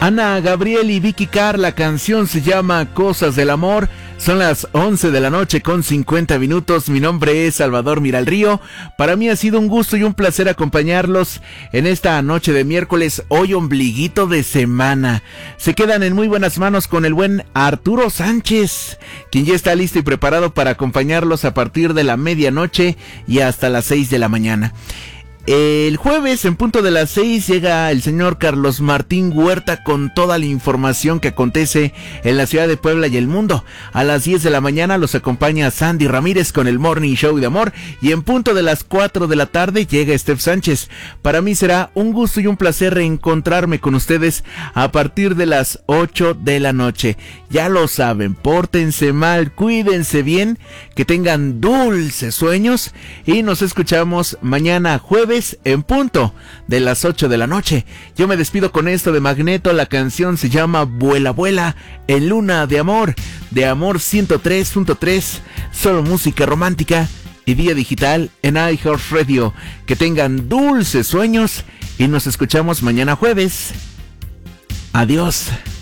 Ana Gabriel y Vicky Carr, la canción se llama Cosas del Amor. Son las 11 de la noche con 50 minutos. Mi nombre es Salvador Miralrío. Para mí ha sido un gusto y un placer acompañarlos en esta noche de miércoles, hoy ombliguito de semana. Se quedan en muy buenas manos con el buen Arturo Sánchez, quien ya está listo y preparado para acompañarlos a partir de la medianoche y hasta las 6 de la mañana. El jueves, en punto de las 6, llega el señor Carlos Martín Huerta con toda la información que acontece en la ciudad de Puebla y el mundo. A las 10 de la mañana los acompaña Sandy Ramírez con el Morning Show de Amor. Y en punto de las 4 de la tarde llega Steph Sánchez. Para mí será un gusto y un placer reencontrarme con ustedes a partir de las 8 de la noche. Ya lo saben, pórtense mal, cuídense bien, que tengan dulces sueños y nos escuchamos mañana jueves en punto de las 8 de la noche. Yo me despido con esto de Magneto. La canción se llama Vuela Vuela en Luna de Amor 103.3, solo música romántica y vía digital en iHeartRadio. Que tengan dulces sueños y nos escuchamos mañana jueves. Adiós.